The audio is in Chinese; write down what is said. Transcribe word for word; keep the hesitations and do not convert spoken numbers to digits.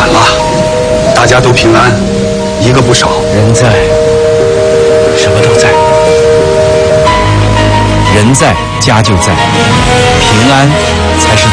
晚了，大家都平安，一个不少。 人在，什么都在。人在，家就在，平安才是